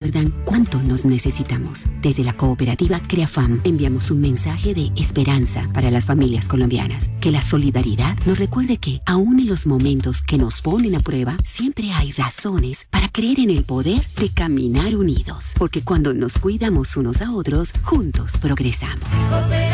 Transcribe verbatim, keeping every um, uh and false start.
recuerdan cuánto nos necesitamos. Desde la cooperativa CREAFAM enviamos un mensaje de esperanza para las familias colombianas. Que la solidaridad nos recuerde que, aún en los momentos que nos ponen a prueba, siempre hay razones para creer en el poder de caminar unidos. Porque cuando nos cuidamos unos a otros, juntos progresamos.